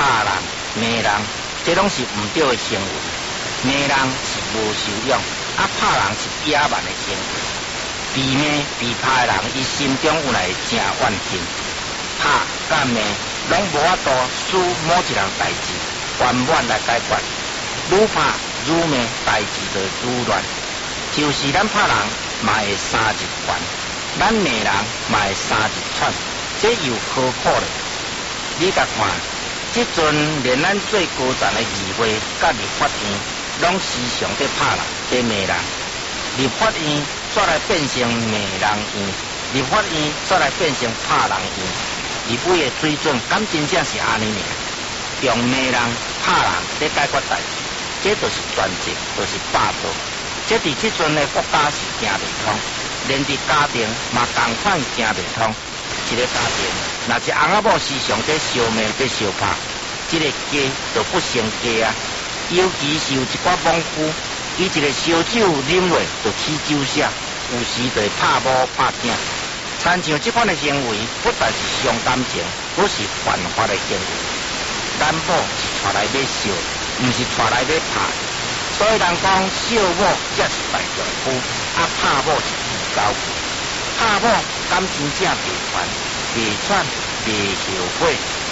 拍人、骂人，这拢是唔对的行为。骂人是无修养，拍人是野蛮的行为。被骂、被拍的人，伊心中有来真怨恨，拍甲骂拢无法度使某一人代志圆满来解决，愈拍愈骂，代志就愈乱。就是咱拍人嘛会三日烦，咱骂人嘛会三日喘，这又何苦咧？你甲看，即阵连咱最高层的议会甲立法院，拢时常在拍人、在骂人。立法院煞来变成骂人院，立法院煞来变成拍人院。立委的水准，敢真正是安尼呢？用骂人、拍人来解决代志，这就是专制，就是霸道。这伫即阵的国家是行袂通，连伫家庭嘛同款行袂通。一个家庭，若是翁仔某时常在相骂、在相拍，这个家就不成家啊。尤其是有一寡莽夫，伊一个烧酒啉落就起酒痟，有时就会拍某拍囝。参像这款的行为，不但是伤感情，佫是犯法的行为。咱某是带来要烧，毋是带来要拍。所以人讲烧某才是大丈夫，拍某是二狗夫。拍某敢真正袂烦、袂喘、袂后悔。